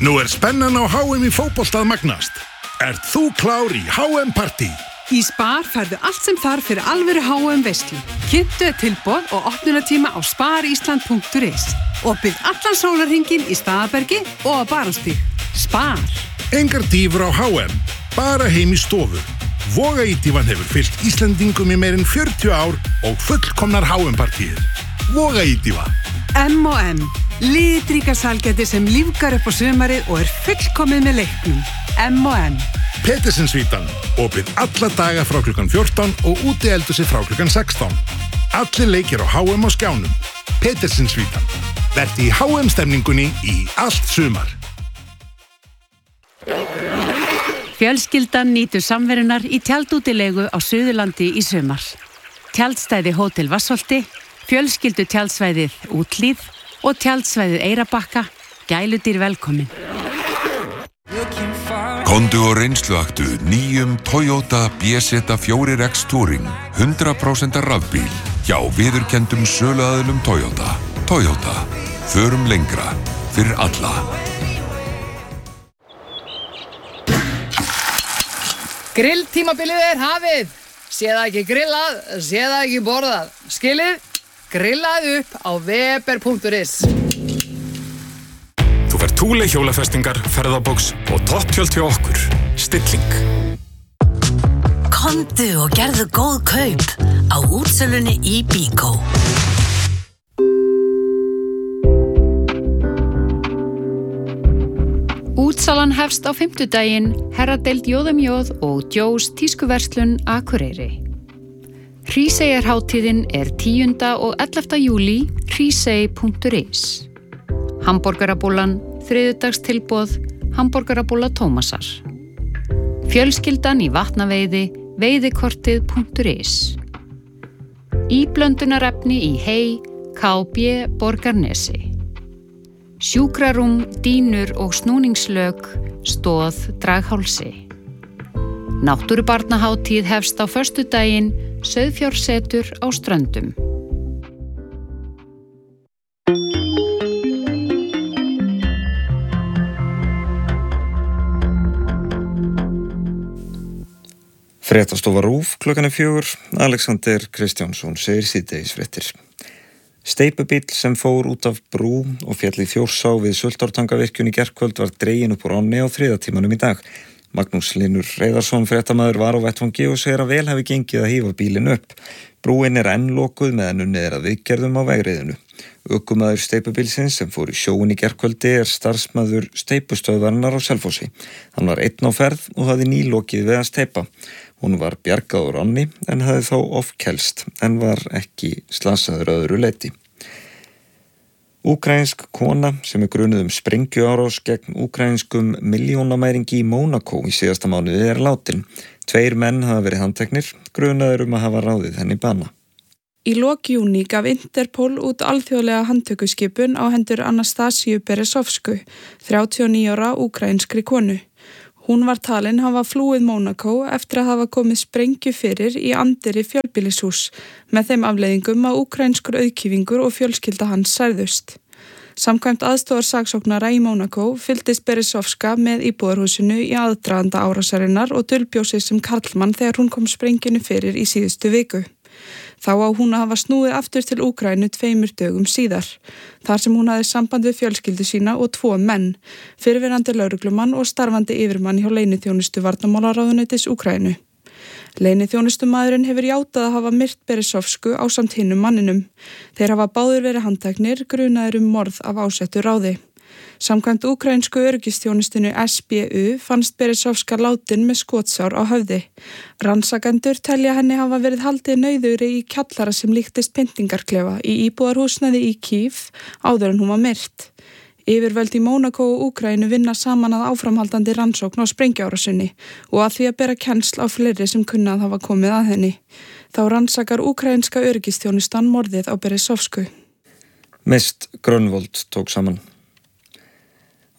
Nú spennan á HM í fótbolta að magnast. Ert þú klár í HM-partí? Í Spar færðu allt sem þarf fyrir alvöru HM-veislu. Kynntu tilboð og opnunartíma á sparisland.is. Opið allan sólarhringinn í Staðarbergi og á Barónsstíg. Spar. Engar dýfur á HM, bara heim í stofu. Vogaítífan hefur fylgt Íslendingum í meirinn 40 ár og fullkomnar HM-partíir. Vogaítífa. M&M. Litríka sælgæti sem lífgar upp á sumarið og fullkomið með leiknum. M&M. Petersinsvítan, opið alla daga frá klukkan 14 og úti eldhúsið frá klukkan 16. Allir leikir á HM á skjánum. Petersinsvítan. Vertu í HM-stemningunni í allt sumar. Fjölskyldan nýtur samverunar í tjaldútilegu á Suðurlandi í sumar. Tjaldstæði Hótel Vatnsholti, fjölskyldu tjaldsvæðið Úthlíð og tjaldsvæðið Eyrarbakka, gæludýr velkomin. Komdu og reynsluaktu nýjum Toyota BZ4X Touring 100% rafbíl hjá viðurkenndum söluaðilum Toyota. Toyota. Förum lengra fyrir alla. Grilltímabilið hafið. Sé það ekki grillað, sé það ekki borðað. Skilið? Grillað upp á weber.is. Þú fær Thule hjólafestingar, ferðabóks og topptjöld hjá okkur. Stilling. Komdu og gerðu góð kaup á útsölunni í Bíkó. Útsalan hefst á fimmtudaginn, herradeild Jóðamjóð og Djós tískuverslun Akureyri. Hríseyjarhátíðin 10. og 11. júlí, hrísey.is. Hamborgarabúlan, þriðjudagstilboð, hamborgarabúla Tómasar. Fjölskyldan í vatnaveiði, veiðikortið.is. Íblöndunarefni í hey, KB Borgarnesi. Sjúkrarúm, dýnur og snúningslök, stóð Draghálsi. Náttúrubarnahátíð hefst á föstudaginn, sauðfjársetur á Ströndum. Fréttastofa RÚV klukkan 4. Alexander Kristjánsson segir síðdegisfréttir. Steypubíll sem fór út af brú og féll í Þjórsá við Sultártangavirkjun í gærkvöld var dreginn upp úr ánni á 3. tímanum í dag. Magnús Hlynur Reiðarsson fréttamaður var á vettvangi og segir að vel hafi gengið að hífa bílinn upp. Brúin enn lokuð meðan unnið að viðgerðum á vegriðinu. Ökumaður steypubílsins sem fór í sjóinn í gærkvöldi starfsmaður steypustöðvarinnar á Selfossi. Hann var einn á ferð og hafði nýlokið við að steypa. Hún var bjargað úr ánni en hafði þó ofkelst en var ekki slasaður öðru leyti. Úkraínsk kona sem grunuð sprengjuárás gegn úkraínskum milljónamæringi í Mónakó í síðasta mánuði látin. 2 menn hafa verið handteknir, grunaður að hafa ráðið henni bana. Í lok júní gaf Interpol út alþjóðlega handtökuskipun á hendur Anastasíu Beresovsku, 39 ára úkraínskri konu. Hún var talin hafa flúið Mónakó eftir að hafa komið sprengju fyrir í anddyri fjölbýlishús með þeim afleiðingum að úkraínskur auðkýfingur og fjölskylda hans særðust. Samkvæmt aðstoðarsaksóknara í Mónakó fylgdist Beresovska með íbúðarhúsinu í aðdraganda árásarinnar og dulbjósi sem karlmann þegar hún kom sprengjunu fyrir í síðustu viku. Þá á hún að hafa snúið aftur til Úkraínu 2 dögum síðar, þar sem hún hafði samband við fjölskyldu sína og 2 menn, fyrrverandi lögreglumann og starfandi yfirmann hjá leyniþjónustu varnarmálaráðuneytis Úkraínu. Leyniþjónustumaðurinn hefur játað að hafa myrt Beresovsku ásamt hinum manninum. Þeir hafa báðir verið handteknir, grunaðir morð af ásettu ráði. Samkvæmt úkraínsku öryggisþjónustinu SBU fannst Beresovska látin með skotsár á höfði. Rannsakendur telja henni hafa verið haldið nauðugri í kjallara sem líktist pyntingarklefa í íbúðarhúsnæði í Kív áður en hún var myrt. Yfirvöld í Mónakó og Úkraínu vinna saman að áframhaldandi rannsókn á sprengjuárásinni og að því að bera kennsl á fleiri sem kunna að hafa komið að henni. Þá rannsakar úkraínska öryggisþjónustan morðið á Beresovsku. Mist Grönvold tók saman.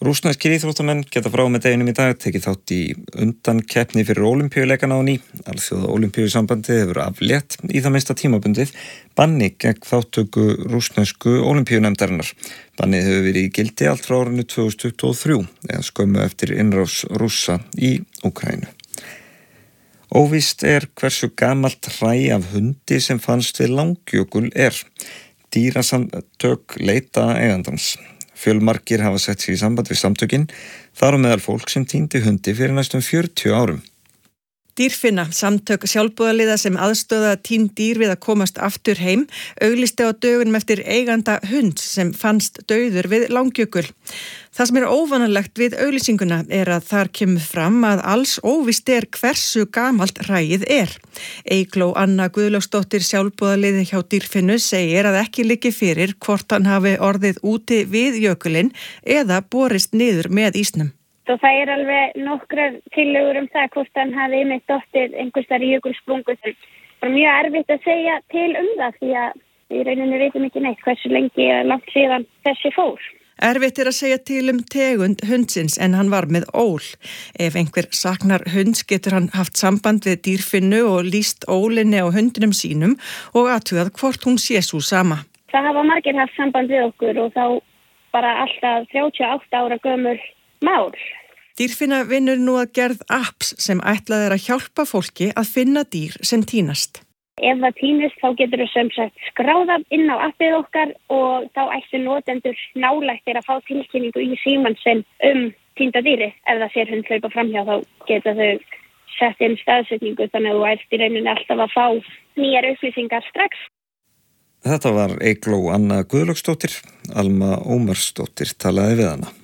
Rússneskir íþróttamenn geta frá með deginum í dag tekið þátt í undankeppni fyrir Ólympíuleikana á ný. Alþjóða Ólympíusambandið hefur aflétt í það minnsta tímabundið banni gegn þáttöku rússnesku Ólympíunefndarinnar. Bannið hefur verið í gildi allt frá árinu 2023 eða skömmu eftir innrás Rússa í Úkraínu. Óvíst hversu gamalt hræ af hundi sem fannst við Langjökul Dýrasamtök leita eigandans. Fjölmargir hafa sett sig í samband við samtökin, þar á meðal fólk sem týndi hundi fyrir næstum 40 árum. Dýrfinna, samtök sjálfboðaliða sem aðstoða týnd dýr við að komast aftur heim, auglýsti á dögunum eftir eiganda hunds sem fannst dauður við Langjökul. Það sem óvanalegt við auglýsinguna að þar kemur fram að alls óvíst hversu gamalt hræið Eygló Anna Guðlaugsdóttir sjálfboðaliði hjá Dýrfinnu segir að ekki liggi fyrir hvort hann hafi orðið úti við jökulinn eða borist niður með ísnum. Og það alveg nokkrar tillögur það hvort hann hafi einmitt dottið einhvers staðar í jökulsprungu. Það mjög erfitt að segja til það því að í rauninni veitum ekki neitt hversu lengi eða langt síðan þessi fór. Erfitt að segja til tegund hundsins en hann var með ól. Ef einhver saknar hunds getur hann haft samband við Dýrfinnu og lýst ólinni á hundinum sínum og athugað hvort hún sé sú sama. Það hafa margir haft samband við okkur og þá bara alltaf 38 ára gömul mál. Dýrfinna vinnur nú að gerð apps sem ætlað að hjálpa fólki að finna dýr sem týnast. Ef það týnist þá getur þú sem sagt skráða inn á appið okkar og þá ættu notendur nálægtir að fá tilkynningu í símann sinn týnda dýri. Ef það sér hund hlaupa framhjá þá geta þau sett inn staðsetningu þannig að þú ert í rauninni alltaf að fá nýjar upplýsingar strax. Þetta var Eygló Anna Guðlaugsdóttir, Alma Ómarsdóttir talaði við hana.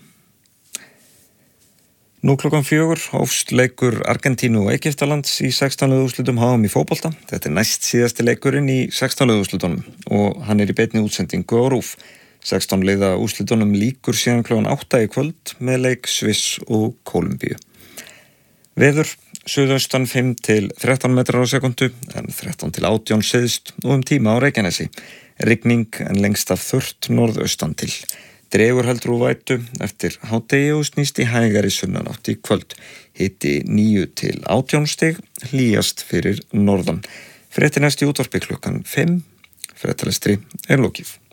Nú klukkan 4 hófst leikur Argentínu og Egyptalands í 16. úrslitum HM í fótbolta. Þetta næst síðasti leikurinn í 16. úrslitunum og hann í beinni útsendingu á RÚV. 16 liða úrslitunum líkur síðan klukkan 8 í kvöld með leik Sviss og Kólumbíu. Veður, suðaustan 5 til 13 metrar á sekundu en 13 til 18 syðst og tíma á Reykjanesi. Rigning en lengst af þurrt norðaustan til. Dregur heldur úr vætu eftir hádegi og snýst í hægari sunnanátt í kvöld. Hiti 9 til 18 stig, hlýjast fyrir norðan. Fréttir næst í útvarpi klukkan 5. Fréttalestri lokið.